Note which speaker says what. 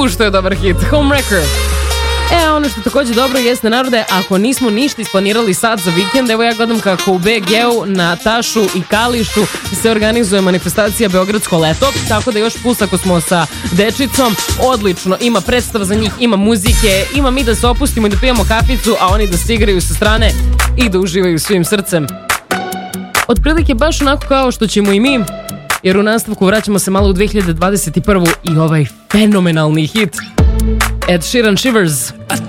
Speaker 1: što je dobar hit. Homewrecker. Ono što također dobro jeste, narode, ako nismo ništa isplanirali sad za vikend, evo ja gledam kako u BG-u na Tašu i Kališu se organizuje manifestacija Beogradsko leto, tako da još plus ako smo sa dečicom, odlično, ima predstav za njih, ima muzike, ima mi da se opustimo i da pijemo kaficu, a oni da se igraju sa strane i da uživaju svim srcem. Otprilike baš onako kao što ćemo i mi, jer u nastavku vraćamo se malo u 2021. i ovaj fenomenalni hit Ed Sheeran Shivers.